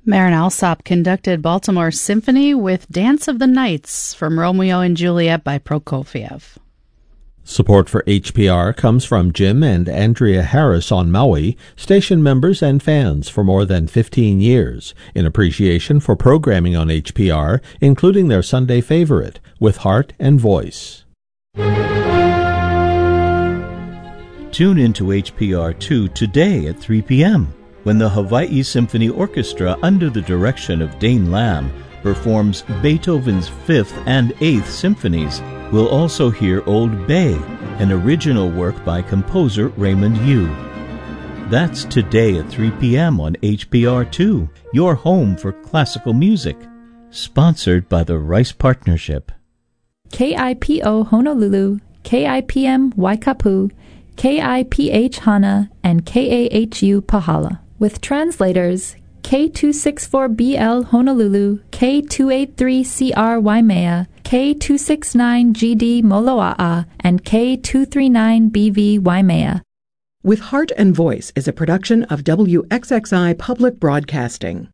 Marin Alsop conducted Baltimore Symphony with Dance of the Nights from Romeo and Juliet by Prokofiev. Support for HPR comes from Jim and Andrea Harris on Maui, station members and fans for more than 15 years, in appreciation for programming on HPR, including their Sunday favorite, With Heart and Voice. Tune into HPR2 today at 3 p.m. when the Hawaii Symphony Orchestra, under the direction of Dane Lamb, performs Beethoven's 5th and 8th symphonies. We'll also hear Old Bay, an original work by composer Raymond Yu. That's today at 3 p.m. on HPR2, your home for classical music. Sponsored by the Rice Partnership. KIPO Honolulu, KIPM Waikapu, KIPH Hana, and KAHU Pahala. With translators K264BL Honolulu, K283CR Waimea, K269GD Moloa'a, and K239BV Waimea. With Heart and Voice is a production of WXXI Public Broadcasting.